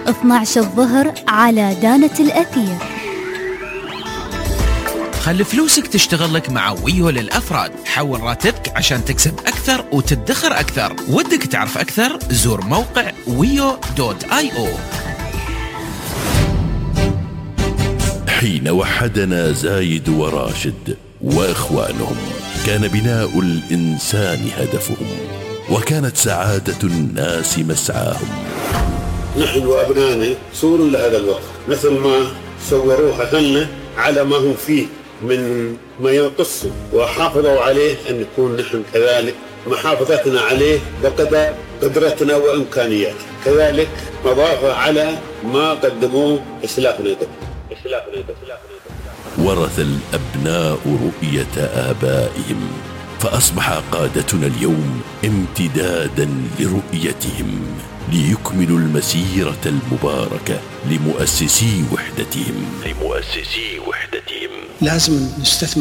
12 الظهر على دانة الأثير. خلي فلوسك تشتغل لك مع ويو للأفراد. حول راتبك عشان تكسب أكثر وتدخر أكثر. ودك تعرف أكثر؟ زور موقع wio.io. حين وحدنا زايد وراشد وإخوانهم كان بناء الإنسان هدفهم، وكانت سعادة الناس مسعاهم. نحن وأبنائنا صور لهذا الوقت، مثل ما صوروها لنا على ما هم فيه من ما ينقص، وحافظوا عليه أن نكون نحن كذلك محافظتنا عليه بقدر قدرتنا وإمكانياتنا، كذلك مضافة على ما قدموه إسلافنا. ورث الأبناء رؤية آبائهم، فأصبح قادتنا اليوم امتدادا لرؤيتهم، ليكملوا المسيرة المباركة لمؤسسي وحدتهم. لازم نستثمر